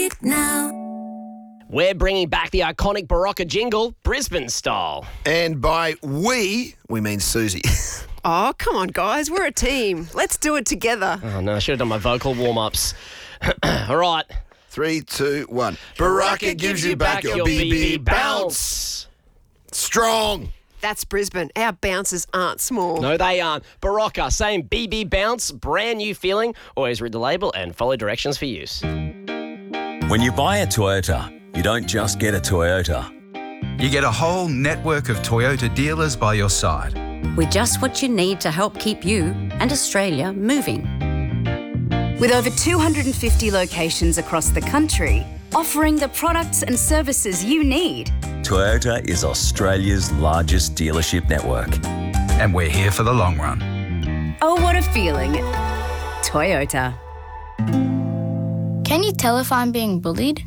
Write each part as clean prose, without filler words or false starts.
now. We're bringing back the iconic Barocca jingle, Brisbane style. And by we mean Susie. Oh, come on, guys. We're a team. Let's do it together. Oh, no, I should have done my vocal warm-ups. All right. 3, 2, 1. Barocca gives you back your BB bounce. Strong. That's Brisbane. Our bounces aren't small. No, they aren't. Barocca, same BB bounce, brand new feeling. Always read the label and follow directions for use. When you buy a Toyota, you don't just get a Toyota. You get a whole network of Toyota dealers by your side. With just what you need to help keep you and Australia moving. With over 250 locations across the country, offering the products and services you need. Toyota is Australia's largest dealership network. And we're here for the long run. Oh, what a feeling. Toyota. Can you tell if I'm being bullied?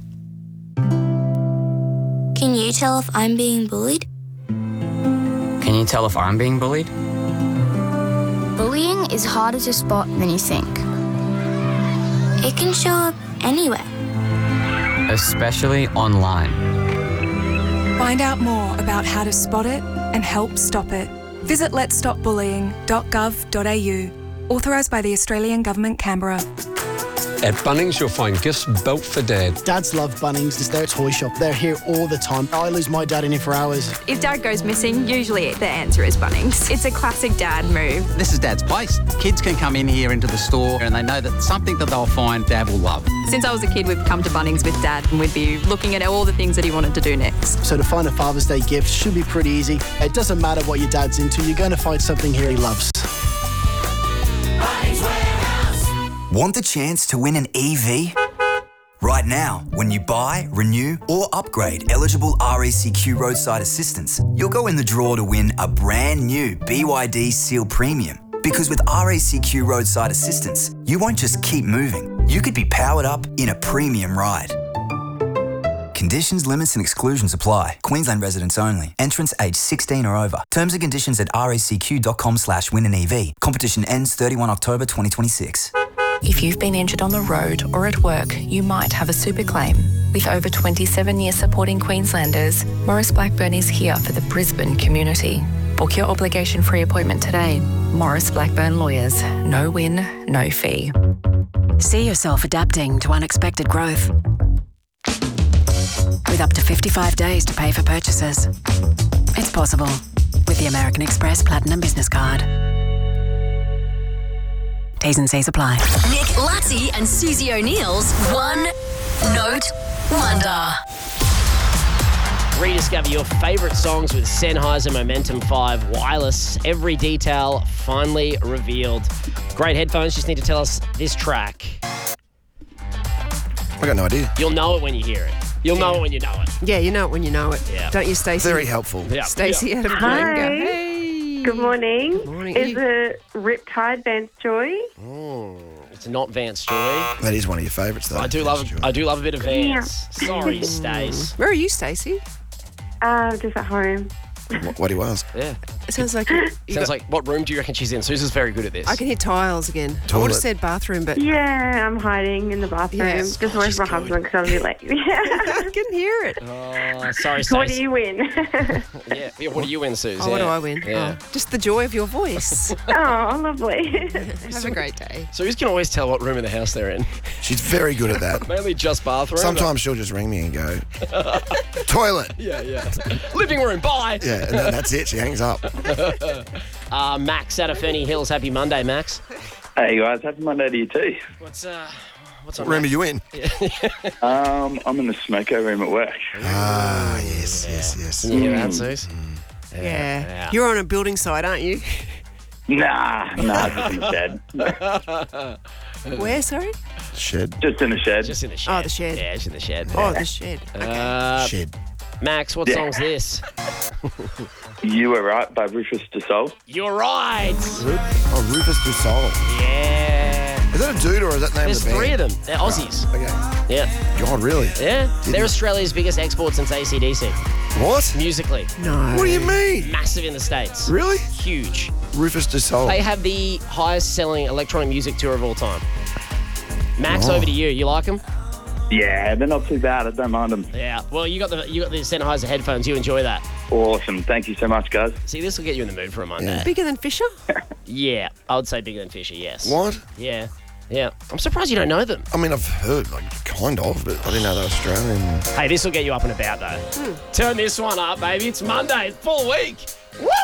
Can you tell if I'm being bullied? Can you tell if I'm being bullied? Bullying is harder to spot than you think. It can show up anywhere. Especially online. Find out more about how to spot it and help stop it. Visit letsstopbullying.gov.au. Authorised by the Australian Government, Canberra. At Bunnings, you'll find gifts built for Dad. Dads love Bunnings. It's their toy shop. They're here all the time. I lose my dad in here for hours. If Dad goes missing, usually the answer is Bunnings. It's a classic Dad move. This is Dad's place. Kids can come in here into the store and they know that something that they'll find Dad will love. Since I was a kid, we've come to Bunnings with Dad and we'd be looking at all the things that he wanted to do next. So to find a Father's Day gift should be pretty easy. It doesn't matter what your dad's into. You're going to find something here he loves. Want the chance to win an EV? Right now, when you buy, renew or upgrade eligible RACQ roadside assistance, you'll go in the draw to win a brand new BYD Seal Premium. Because with RACQ roadside assistance, you won't just keep moving, you could be powered up in a premium ride. Conditions, limits and exclusions apply. Queensland residents only. Entrants aged 16 or over. Terms and conditions at racq.com/win-an-EV. Competition ends 31 October 2026. If you've been injured on the road or at work, you might have a super claim. With over 27 years supporting Queenslanders, Maurice Blackburn is here for the Brisbane community. Book your obligation-free appointment today. Maurice Blackburn Lawyers. No win, no fee. See yourself adapting to unexpected growth. With up to 55 days to pay for purchases. It's possible with the American Express Platinum Business Card. T's and C's apply. Nick Lutzi and Susie O'Neill's One Note Wonder. Rediscover your favourite songs with Sennheiser Momentum 5 wireless. Every detail finally revealed. Great headphones, just need to tell us this track. I got no idea. You'll know it when you hear it. You'll know it when you know it. Yeah, you know it when you know it. Yeah. Don't you, Stacey? Very helpful. Yeah. Stacey out of Coringa. Hey. Good morning. Good morning. Is it Riptide Vance Joy? It's not Vance Joy. That is one of your favourites, though. I do love a bit of Vance. Sorry, Stace. Where are you, Stacey? Just at home. What he was. Yeah. It sounds like... Sounds like, what room do you reckon she's in? Susan's very good at this. I can hear tiles again. I would Toilet. have said bathroom, but... Yeah, I'm hiding in the bathroom. Yes. Just away from my husband because I was a bit late. I can hear it. Oh, sorry, What do Stace. you win? Yeah. What do you win, Suze? Oh, what do I win? Yeah. Oh, just the joy of your voice. Oh, lovely. Have a great day. Suze can always tell what room in the house they're in. She's very good at that. Mainly just bathroom. Sometimes she'll just ring me and go, toilet. Yeah. Living room, bye. Yeah, and then that's it. She hangs up. Max out of Ferny Hills. Happy Monday, Max. Hey guys, happy Monday to you too. What's What on, room Max? are you in? I'm in the smoko room at work. Ah, yes. Can you hear that, Suze? Yeah. You're on a building site, aren't you? Nah, just in the shed. Where, sorry? Shed. Just in the shed. Just in the shed. Oh, the shed. Yeah, just in the shed. Oh, the shed. Okay. Shed. Max, what song's this? You Were Right by Rufus Du Sol. You're right. Rufus Du Sol. Yeah. Is that a dude or is that the name There's of the band? three of them. They're Aussies. Okay. Yeah. God, really? Yeah. They're Australia's biggest export since AC/DC. What? Musically. No. What do you mean? Massive in the States. Really? Huge. Rufus Du Sol. They have the highest selling electronic music tour of all time. Max, over to you. You like them? Yeah, they're not too bad. I don't mind them. Yeah. Well, you got the Sennheiser headphones. You enjoy that. Awesome. Thank you so much, guys. See, this will get you in the mood for a Monday. Bigger than Fisher? Yeah, I would say bigger than Fisher. Yes. What? Yeah. Yeah. I'm surprised you don't know them. I mean, I've heard, kind of, but I didn't know they're Australian. Hey, this will get you up and about though. Turn this one up, baby. It's Monday. It's full week. Woo!